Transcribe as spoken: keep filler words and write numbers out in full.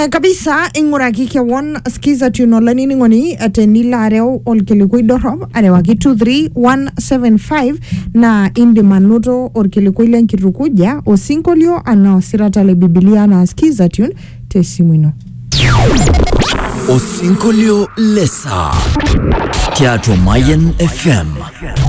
Eh, kabisa inguraki kewon skiza tuno lanini ngoni atenila areo olkilikui dorob arewaki two three one seven five na indi manuto olkilikui lenkitukuja osinkolio anaosirata le Biblia na skiza tune tesimwino Osinkolio lesa Teatro Mayen F M.